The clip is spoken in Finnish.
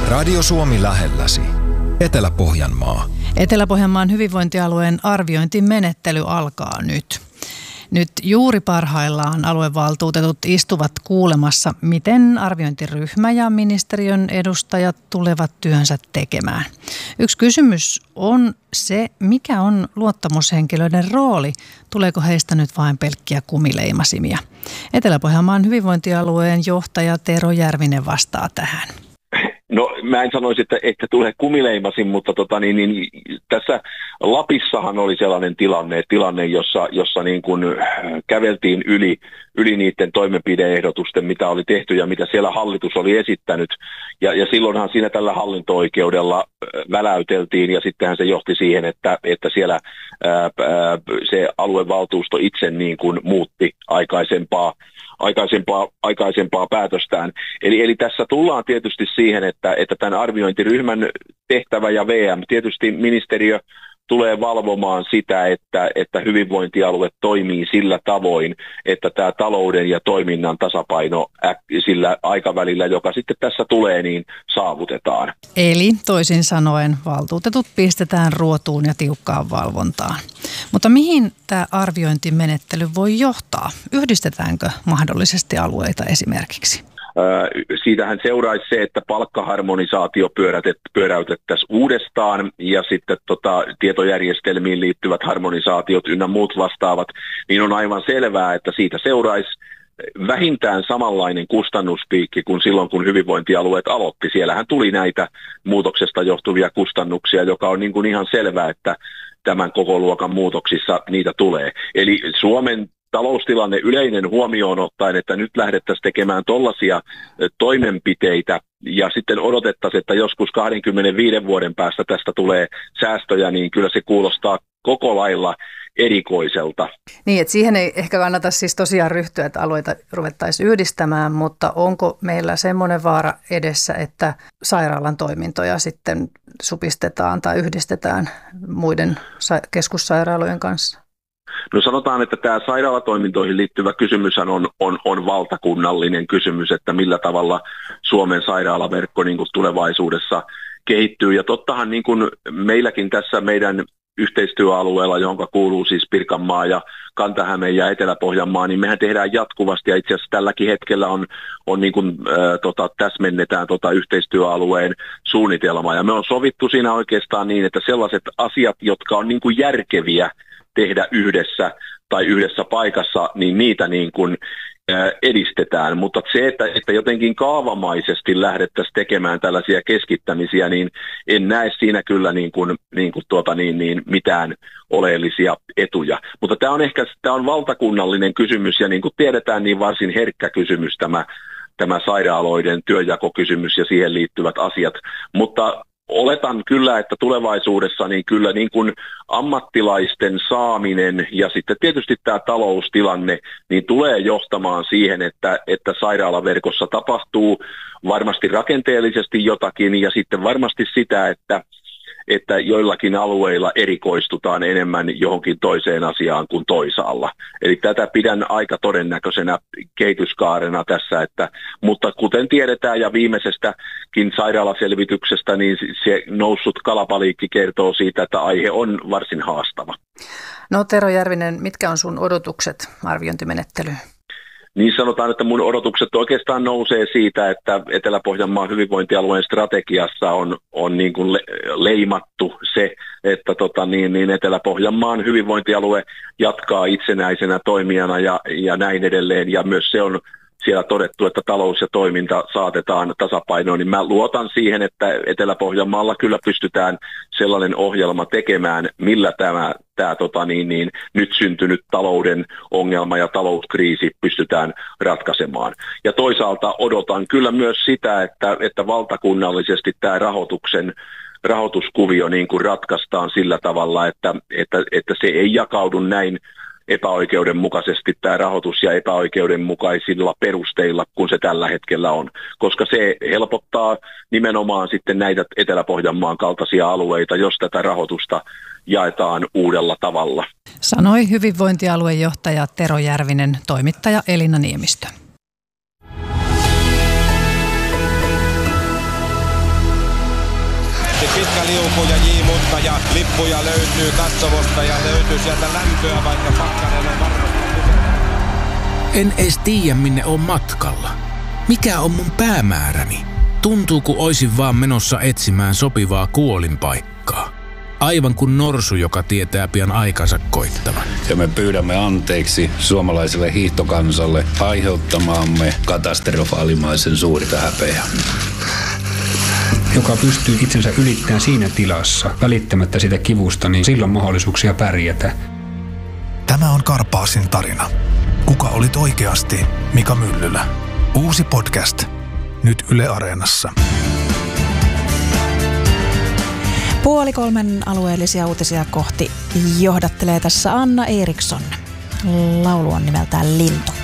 Radio Suomi lähelläsi. Etelä-Pohjanmaa. Etelä-Pohjanmaan hyvinvointialueen arviointimenettely alkaa nyt. Nyt juuri parhaillaan aluevaltuutetut istuvat kuulemassa, miten arviointiryhmä ja ministeriön edustajat tulevat työnsä tekemään. Yksi kysymys on se, mikä on luottamushenkilöiden rooli. Tuleeko heistä nyt vain pelkkiä kumileimasimia? Etelä-Pohjanmaan hyvinvointialueen johtaja Tero Järvinen vastaa tähän. No mä en sanoisi, että tulee kumileimasin, mutta tässä Lapissahan oli sellainen tilanne jossa niin kuin käveltiin yli niiden toimenpideehdotusten, mitä oli tehty ja mitä siellä hallitus oli esittänyt. Ja silloinhan siinä tällä hallinto-oikeudella väläyteltiin ja sittenhän se johti siihen, että siellä se aluevaltuusto itse niin kuin muutti aikaisempaa päätöstään. Eli tässä tullaan tietysti siihen, että tämän arviointiryhmän tehtävä ja VM, tietysti ministeriö tulee valvomaan sitä, että hyvinvointialue toimii sillä tavoin, että tämä talouden ja toiminnan tasapaino sillä aikavälillä, joka sitten tässä tulee, niin saavutetaan. Eli toisin sanoen valtuutetut pistetään ruotuun ja tiukkaan valvontaan. Mutta mihin tämä arviointimenettely voi johtaa? Yhdistetäänkö mahdollisesti alueita esimerkiksi? Siitähän seuraisi se, että palkkaharmonisaatio pyöräytettäisiin uudestaan ja sitten tietojärjestelmiin liittyvät harmonisaatiot ynnä muut vastaavat, niin on aivan selvää, että siitä seuraisi vähintään samanlainen kustannuspiikki kuin silloin, kun hyvinvointialueet aloitti. Siellähän tuli näitä muutoksesta johtuvia kustannuksia, joka on niin kuin ihan selvää, että tämän koko luokan muutoksissa niitä tulee. Eli Suomen taloustilanne yleinen huomioon ottaen, että nyt lähdettäisiin tekemään tollaisia toimenpiteitä ja sitten odotettaisiin, että joskus 25 vuoden päästä tästä tulee säästöjä, niin kyllä se kuulostaa koko lailla erikoiselta. Niin, että siihen ei ehkä kannata siis tosiaan ryhtyä, että alueita ruvettaisiin yhdistämään, mutta onko meillä semmoinen vaara edessä, että sairaalan toimintoja sitten supistetaan tai yhdistetään muiden keskussairaalojen kanssa? No sanotaan, että tämä sairaalatoimintoihin liittyvä kysymyshän on valtakunnallinen kysymys, että millä tavalla Suomen sairaalaverkko niin kuin tulevaisuudessa kehittyy. Ja tottahan niin kuin meilläkin tässä meidän yhteistyöalueella, johon kuuluu siis Pirkanmaa ja Kanta-Häme ja Etelä-Pohjanmaa, niin mehän tehdään jatkuvasti ja itse asiassa tälläkin hetkellä on niin kuin, täsmennetään yhteistyöalueen suunnitelmaa. Ja me on sovittu siinä oikeastaan niin, että sellaiset asiat, jotka on niin kuin järkeviä tehdä yhdessä tai yhdessä paikassa, niin niitä niin kuin edistetään. Mutta se, että jotenkin kaavamaisesti lähdettäisiin tekemään tällaisia keskittämisiä, niin en näe siinä kyllä mitään oleellisia etuja. Mutta tämä on valtakunnallinen kysymys ja niin kuin tiedetään, niin varsin herkkä kysymys tämä sairaaloiden työnjakokysymys ja siihen liittyvät asiat. Mutta oletan kyllä, että tulevaisuudessa niin kyllä niin kuin ammattilaisten saaminen ja sitten tietysti tämä taloustilanne niin tulee johtamaan siihen, että sairaalaverkossa tapahtuu varmasti rakenteellisesti jotakin ja sitten varmasti sitä, että joillakin alueilla erikoistutaan enemmän johonkin toiseen asiaan kuin toisaalla. Eli tätä pidän aika todennäköisenä kehityskaarena tässä, mutta kuten tiedetään ja viimeisestäkin sairaalaselvityksestä, niin se noussut kalabaliikki kertoo siitä, että aihe on varsin haastava. No Tero Järvinen, mitkä on sun odotukset arviointimenettelyyn? Niin sanotaan, että mun odotukset oikeastaan nousee siitä, että Etelä-Pohjanmaan hyvinvointialueen strategiassa on niin kuin leimattu se, että Etelä-Pohjanmaan hyvinvointialue jatkaa itsenäisenä toimijana ja näin edelleen. Ja myös se on siellä todettu, että talous ja toiminta saatetaan tasapainoon, niin mä luotan siihen, että Etelä-Pohjanmaalla kyllä pystytään sellainen ohjelma tekemään, millä tämä nyt syntynyt talouden ongelma ja talouskriisi pystytään ratkaisemaan. Ja toisaalta odotan kyllä myös sitä, että valtakunnallisesti tämä rahoituskuvio niin kuin ratkaistaan sillä tavalla, että se ei jakaudu näin epäoikeudenmukaisesti tämä rahoitus ja epäoikeudenmukaisilla perusteilla, kun se tällä hetkellä on, koska se helpottaa nimenomaan sitten näitä Etelä-Pohjanmaan kaltaisia alueita, jos tätä rahoitusta jaetaan uudella tavalla. Sanoi hyvinvointialuejohtaja Tero Järvinen, toimittaja Elina Niemistö. liukuja J-Mutka ja lippuja löytyy katsomosta ja löytyy sieltä lämpöä, vaikka pakkanen on varmasti. En edes tiedä, minne on matkalla. Mikä on mun päämääräni? Tuntuu, kun oisin vaan menossa etsimään sopivaa kuolinpaikkaa. Aivan kuin norsu, joka tietää pian aikansa koittavan. Ja me pyydämme anteeksi suomalaiselle hiihtokansalle aiheuttamaamme katastrofaalimaisen suurta häpeää. Joka pystyy itsensä ylittämään siinä tilassa, välittämättä sitä kivusta, niin silloin mahdollisuuksia pärjätä. Tämä on Karpaasin tarina. Kuka olit oikeasti, Mika Myllylä? Uusi podcast. Nyt Yle Areenassa. 2:30 alueellisia uutisia kohti johdattelee tässä Anna Eriksson. Laulu on nimeltään Lintu.